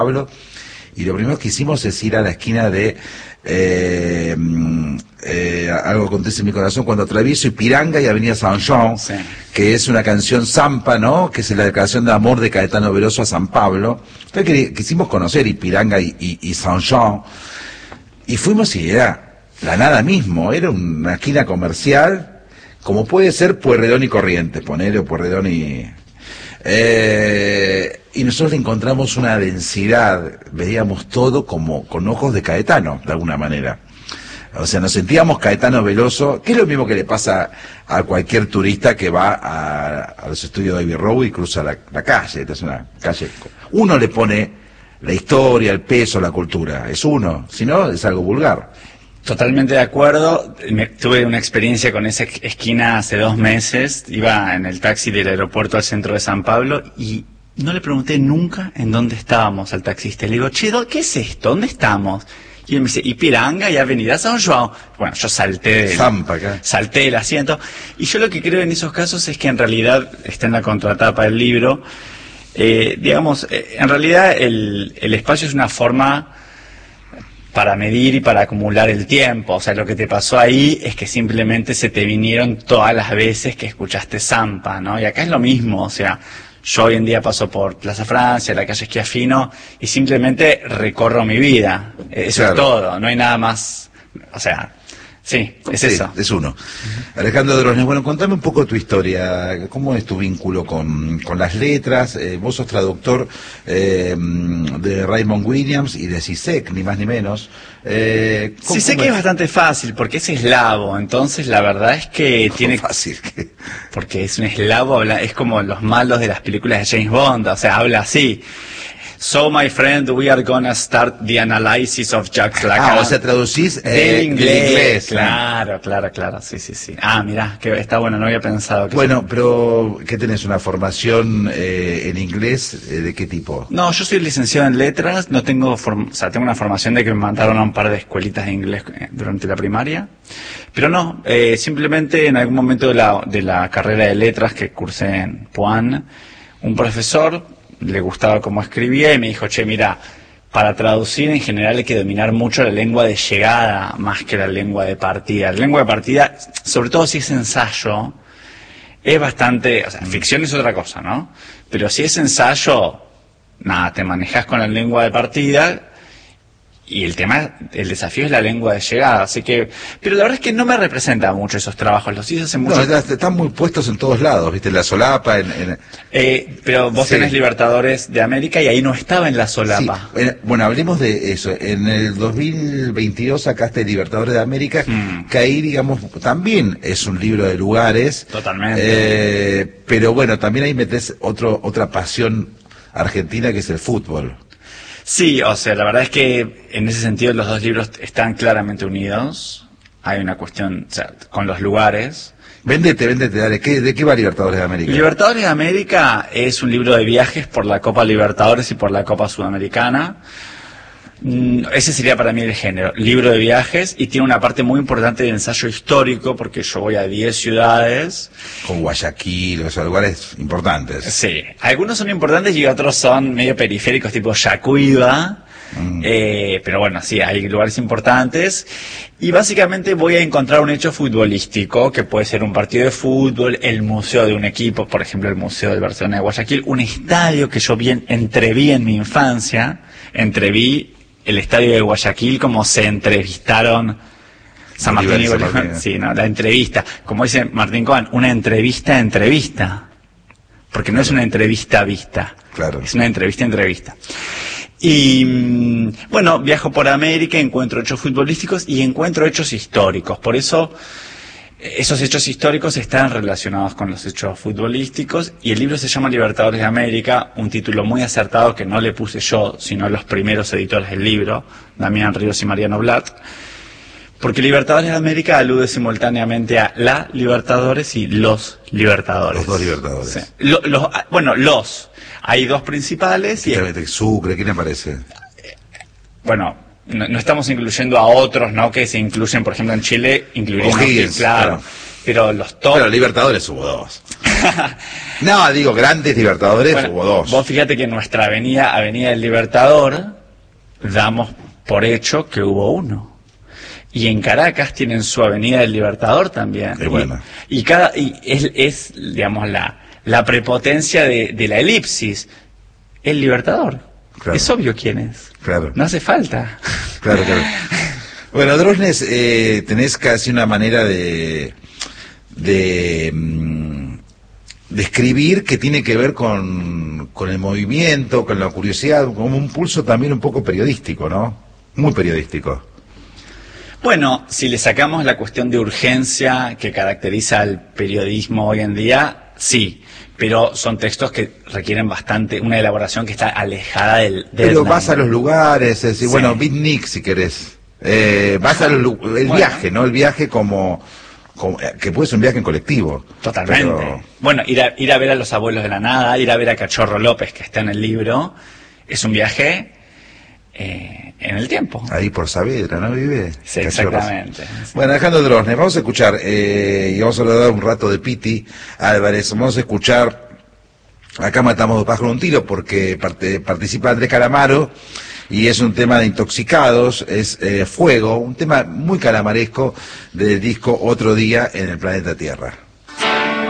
Pablo, y lo primero que hicimos es ir a la esquina de Algo acontece en mi corazón cuando atravieso Ipiranga y Avenida San Jean, sí, que es una canción zampa, ¿no? Que es la declaración de amor de Caetano Veloso a San Pablo. Entonces quisimos conocer Ipiranga y San Jean, y fuimos y era la nada mismo, era una esquina comercial, como puede ser Pueyrredón y Corrientes, ponele, o Pueyrredón y nosotros encontramos una densidad, veíamos todo como con ojos de Caetano, de alguna manera. O sea, nos sentíamos Caetano Veloso, que es lo mismo que le pasa a cualquier turista que va a los estudios de Abbey Road y cruza la calle. Esta es una calle. Uno le pone la historia, el peso, la cultura. Es uno, si no, es algo vulgar. Totalmente de acuerdo. Tuve una experiencia con esa esquina hace 2 meses. Iba en el taxi del aeropuerto al centro de San Pablo y no le pregunté nunca en dónde estábamos al taxista. Le digo, che, ¿qué es esto? ¿Dónde estamos? Y él me dice, Ipiranga y Avenida San João. Bueno, yo salté del asiento. Y yo lo que creo en esos casos es que en realidad, está en la contratapa del libro, en realidad el espacio es una forma para medir y para acumular el tiempo. O sea, lo que te pasó ahí es que simplemente se te vinieron todas las veces que escuchaste Zampa, ¿no? Y acá es lo mismo, o sea, yo hoy en día paso por Plaza Francia, la calle Schiaffino, y simplemente recorro mi vida. Eso claro. Es todo, no hay nada más, o sea, sí, es eso. Es uno. Alejandro Drosnes, bueno, contame un poco tu historia, ¿cómo es tu vínculo con las letras? Vos sos traductor de Raymond Williams y de Zizek, ni más ni menos. Zizek es bastante fácil, porque es eslavo, entonces la verdad es que tiene... fácil. Porque es un eslavo, es como los malos de las películas de James Bond, o sea, habla así. So, my friend, we are gonna start the analysis of Jacques Lacan. O sea, traducís del inglés. Claro, sí. Ah, mirá, que está bueno, no había pensado. Bueno, pero, ¿qué tenés? ¿Una formación en inglés? ¿De qué tipo? No, yo soy licenciado en letras, no tengo, tengo una formación de que me mandaron a un par de escuelitas de inglés durante la primaria, pero no, simplemente en algún momento de la carrera de letras que cursé en Puan, un profesor le gustaba cómo escribía y me dijo, che, mira, para traducir en general hay que dominar mucho la lengua de llegada más que la lengua de partida. La lengua de partida, sobre todo si es ensayo, es bastante, o sea, ficción es otra cosa, ¿no? Pero si es ensayo, nada, te manejas con la lengua de partida y el desafío es la lengua de llegada, así que, pero la verdad es que no me representa mucho esos trabajos, los hice hace mucho. No, están muy puestos en todos lados, viste, en la solapa, pero vos tenés Libertadores de América y ahí no estaba en la solapa. Sí. Bueno, hablemos de eso, en el 2022 sacaste Libertadores de América, que ahí, digamos, también es un libro de lugares. Totalmente. Pero bueno, también ahí metés otra pasión argentina que es el fútbol. Sí, o sea, la verdad es que en ese sentido los dos libros están claramente unidos. Hay una cuestión, o sea, con los lugares. Véndete, dale. ¿De qué va Libertadores de América? Libertadores de América es un libro de viajes por la Copa Libertadores y por la Copa Sudamericana. Ese sería para mí el género, libro de viajes, y tiene una parte muy importante de ensayo histórico, porque yo voy a 10 ciudades. Con Guayaquil, esos lugares importantes. Sí, algunos son importantes y otros son medio periféricos, tipo Yacuiba. Pero bueno, sí, hay lugares importantes. Y básicamente voy a encontrar un hecho futbolístico, que puede ser un partido de fútbol, el museo de un equipo, por ejemplo el Museo del Barcelona de Guayaquil, un estadio que yo entreví en mi infancia, entreví el estadio de Guayaquil como se entrevistaron San Martín y Bolívar. Sí, no, la entrevista, como dice Martín Coan, una entrevista, porque no es una entrevista vista, claro. Es una entrevista. Y bueno, viajo por América, encuentro hechos futbolísticos y encuentro hechos históricos, por eso esos hechos históricos están relacionados con los hechos futbolísticos, y el libro se llama Libertadores de América, un título muy acertado que no le puse yo, sino los primeros editores del libro, Damián Ríos y Mariano Blatt, porque Libertadores de América alude simultáneamente a la Libertadores y los Libertadores. Los dos Libertadores. Sí. Hay dos principales. Sucre, ¿quién aparece? Bueno, no estamos incluyendo a otros, ¿no? Que se incluyen, por ejemplo, en Chile, incluiríamos, O'Higgins, claro. Pero los top... Pero Libertadores hubo 2. No, digo, grandes libertadores Bueno, hubo dos. vos fíjate que en nuestra avenida, Avenida del Libertador, damos por hecho que hubo uno. Y en Caracas tienen su Avenida del Libertador también. Qué buena. Y es, digamos, la prepotencia de la elipsis. El Libertador. Claro. Es obvio quién es. Claro. No hace falta. Claro, claro. Bueno, Drosnes, tenés casi una manera de escribir que tiene que ver con el movimiento, con la curiosidad, como un pulso también un poco periodístico, ¿no? Muy periodístico. Bueno, si le sacamos la cuestión de urgencia que caracteriza al periodismo hoy en día, sí, pero son textos que requieren bastante, una elaboración que está alejada del Pero vas a los lugares, es decir, Sí. bueno, beatnik si querés. Vas a el Bueno. viaje, ¿no? El viaje como que puede ser un viaje en colectivo. Totalmente. Pero- Bueno, ir a ver a los abuelos de la nada, ir a ver a Cachorro López, que está en el libro, es un viaje en el tiempo. Ahí por Saavedra, ¿no vive? Sí, Cachorros. exactamente. Bueno, Alejandro Drosnes, vamos a escuchar, y vamos a hablar un rato de Piti Álvarez, vamos a escuchar, acá matamos dos pájaros de un tiro, porque participa Andrés Calamaro, y es un tema de intoxicados, es Fuego, un tema muy calamaresco del disco Otro Día en el Planeta Tierra.